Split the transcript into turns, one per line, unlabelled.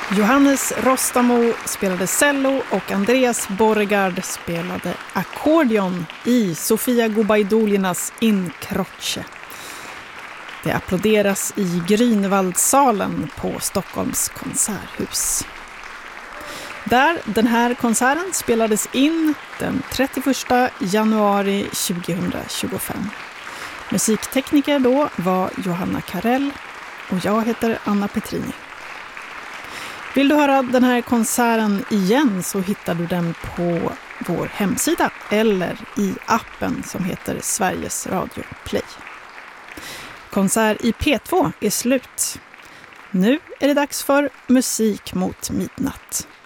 Johannes Rostamo spelade cello och Andreas Borregard spelade ackordion i Sofia Gubaidolinas In Croce. Det applåderas i Grünwaldsalen på Stockholms konserthus. Där den här konserten spelades in den 31 januari 2025. Musiktekniker då var Johanna Karell och jag heter Anna Petrini. Vill du höra den här konserten igen så hittar du den på vår hemsida eller i appen som heter Sveriges Radio Play. Konsert i P2 är slut. Nu är det dags för Musik mot midnatt.